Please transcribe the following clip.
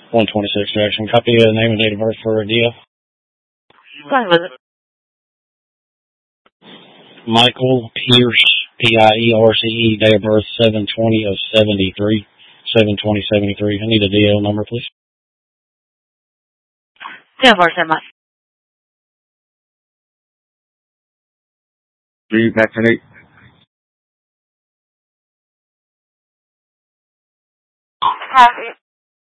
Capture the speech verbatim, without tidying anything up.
one twenty-six Jackson. Copy of the name and date of birth for a D L. Go ahead with it. Michael Pierce, P I E R C E, date of birth seven twenty of seventy-three. seven twenty seventy-three. I need a D L number, please. D L birth, Mike. Do you vaccinate? Have it.